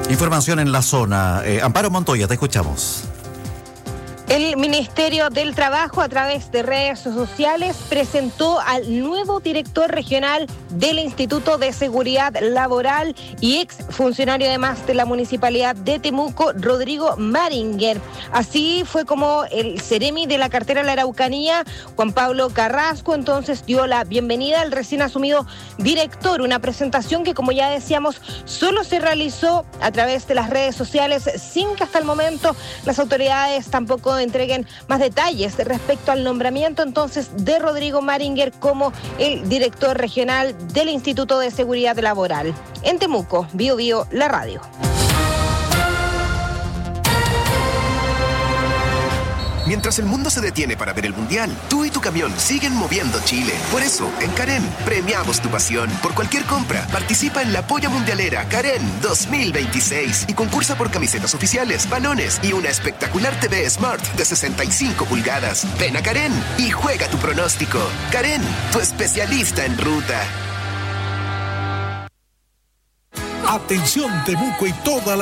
Información en la zona. Amparo Montoya, te escuchamos. El Ministerio del Trabajo, a través de redes sociales, presentó al nuevo director regional del Instituto de Seguridad Laboral y ex funcionario además de la Municipalidad de Temuco, Rodrigo Maringer. Así fue como el Ceremi de la cartera de la Araucanía, Juan Pablo Carrasco, entonces dio la bienvenida al recién asumido director. Una presentación que, como ya decíamos, solo se realizó a través de las redes sociales, sin que hasta el momento las autoridades tampoco entreguen más detalles respecto al nombramiento entonces de Rodrigo Maringer como el director regional del Instituto de Seguridad Laboral. En Temuco, Bio Bio, la radio. Mientras el mundo se detiene para ver el Mundial, tú y tu camión siguen moviendo Chile. Por eso, en Karen, premiamos tu pasión. Por cualquier compra, participa en la Polla Mundialera Karen 2026 y concursa por camisetas oficiales, balones y una espectacular TV Smart de 65 pulgadas. Ven a Karen y juega tu pronóstico. Karen, tu especialista en ruta. Atención, Temuco y toda la